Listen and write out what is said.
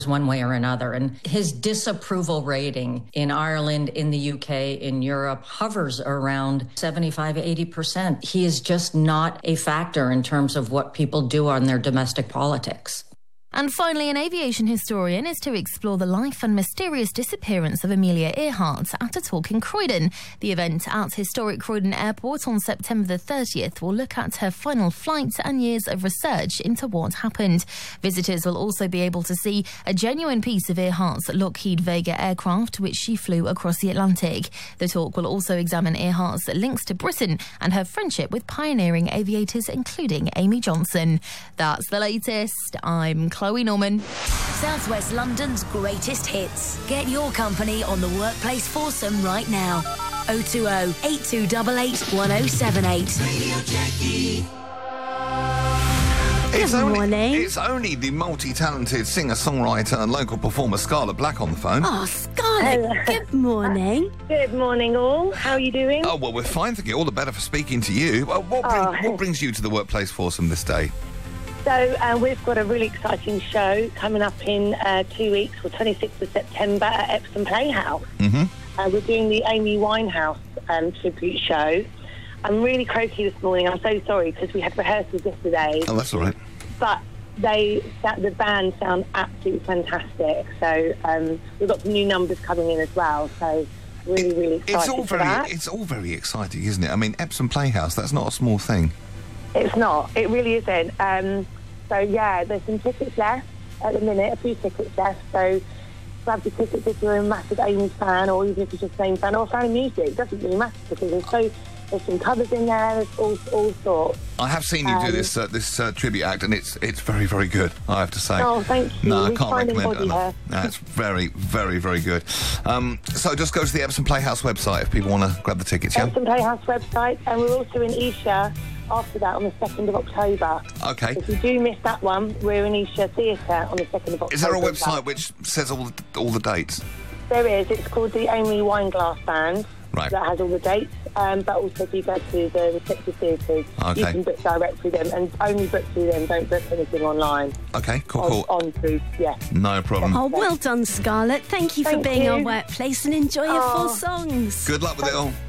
one way or another. And his disapproval rating in Ireland, in the UK, in Europe hovers around 75, 80%. He is just not a factor in terms of what people do on their domestic politics. And finally, an aviation historian is to explore the life and mysterious disappearance of Amelia Earhart at a talk in Croydon. The event at historic Croydon Airport on September the 30th will look at her final flight and years of research into what happened. Visitors will also be able to see a genuine piece of Earhart's Lockheed Vega aircraft, which she flew across the Atlantic. The talk will also examine Earhart's links to Britain and her friendship with pioneering aviators, including Amy Johnson. That's the latest. I'm Chloe Norman. Southwest London's greatest hits. Get your company on the Workplace Foursome right now. 020 8288 1078. Radio Jackie. It's only the multi-talented singer-songwriter and local performer Scarlett Black on the phone. Oh, Scarlett, good morning. Good morning, all. How are you doing? Oh, well, we're fine, thank you. All the better for speaking to you. What brings you to the Workplace Foursome this day? So we've got a really exciting show coming up in 2 weeks, for 26th of September at Epsom Playhouse. Mm-hmm. We're doing the Amy Winehouse tribute show. I'm really croaky this morning. I'm so sorry because we had rehearsals yesterday. Oh, that's all right. But the band sound absolutely fantastic. So we've got some new numbers coming in as well. So really, really excited for that. It's all very exciting, isn't it? I mean, Epsom Playhouse, that's not a small thing. It's not. It really isn't. So, yeah, there's some tickets left at the minute, a few tickets left. So grab the tickets if you're a massive Amy fan, or even if you're just an Amy fan or a fan of music. It doesn't really matter because there's some covers in there, there's all sorts. I have seen you do this tribute act, and it's very, very good, I have to say. Oh, thank you. No, I can't recommend it enough. No, it's very, very, very good. So just go to the Epsom Playhouse website if people want to grab the tickets, yeah? Epsom Playhouse website, and we're also in Esher after that on the 2nd of October. Okay. If you do miss that one, we're in Esher Theatre on the 2nd of October. Is there a website which says all the dates? There is. It's called the Amy Wineglass Band. Right. That has all the dates, but also if you go to the respective theatres, you can book direct through them, and only book through them, don't book anything online. Okay, cool. On through, yeah. No problem. Oh, well done, Scarlett. Thank you for being our workplace, and enjoy your 4 songs. Good luck with it all.